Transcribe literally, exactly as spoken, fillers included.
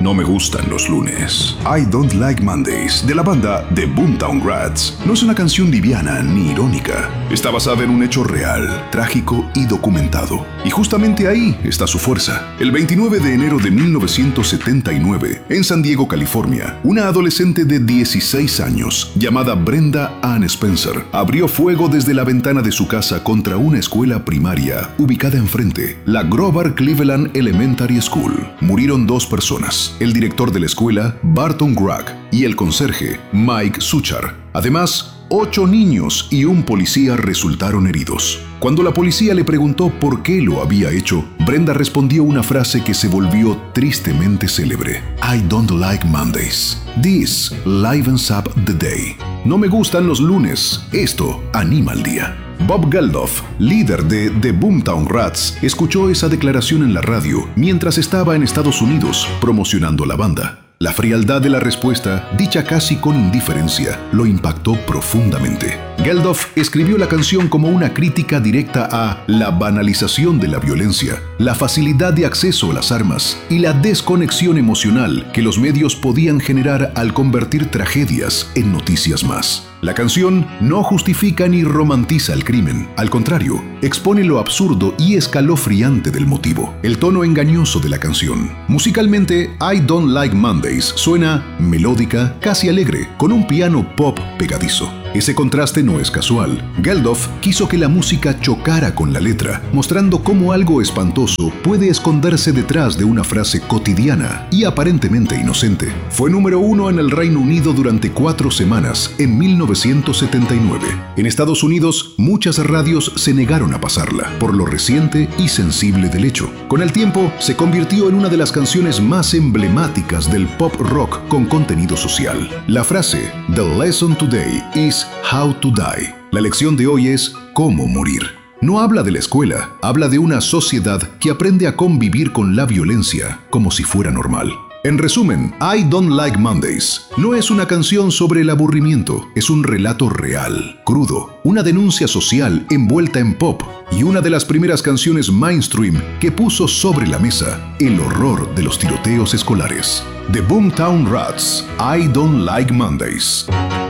No me gustan los lunes. I Don't Like Mondays, de la banda The Boomtown Rats, no es una canción liviana ni irónica. Está basada en un hecho real, trágico y documentado. Y justamente ahí está su fuerza. El veintinueve de enero de mil novecientos setenta y nueve, en San Diego, California, una adolescente de dieciséis años, llamada Brenda Ann Spencer, abrió fuego desde la ventana de su casa contra una escuela primaria ubicada enfrente, la Grover Cleveland Elementary School. Murieron dos personas, el director de la escuela, Barton Gragg, y el conserje, Mike Suchar. Además, ocho niños y un policía resultaron heridos. Cuando la policía le preguntó por qué lo había hecho, Brenda respondió una frase que se volvió tristemente célebre. I don't like Mondays. This livens up the day. No me gustan los lunes. Esto anima el día. Bob Geldof, líder de The Boomtown Rats, escuchó esa declaración en la radio mientras estaba en Estados Unidos promocionando la banda. La frialdad de la respuesta, dicha casi con indiferencia, lo impactó profundamente. Geldof escribió la canción como una crítica directa a la banalización de la violencia, la facilidad de acceso a las armas y la desconexión emocional que los medios podían generar al convertir tragedias en noticias más. La canción no justifica ni romantiza el crimen, al contrario, expone lo absurdo y escalofriante del motivo, el tono engañoso de la canción. Musicalmente, I Don't Like Mondays suena melódica, casi alegre, con un piano pop pegadizo. Ese contraste no es casual. Geldof quiso que la música chocara con la letra, mostrando cómo algo espantoso puede esconderse detrás de una frase cotidiana y aparentemente inocente. Fue número uno en el Reino Unido durante cuatro semanas en mil novecientos setenta y nueve. En Estados Unidos, muchas radios se negaron a pasarla, por lo reciente y sensible del hecho. Con el tiempo, se convirtió en una de las canciones más emblemáticas del pop rock con contenido social. La frase, "The lesson today is how to die". La lección de hoy es cómo morir. No habla de la escuela, habla de una sociedad que aprende a convivir con la violencia como si fuera normal. En resumen, I Don't Like Mondays no es una canción sobre el aburrimiento, es un relato real, crudo, una denuncia social envuelta en pop y una de las primeras canciones mainstream que puso sobre la mesa el horror de los tiroteos escolares. The Boomtown Rats, I Don't Like Mondays.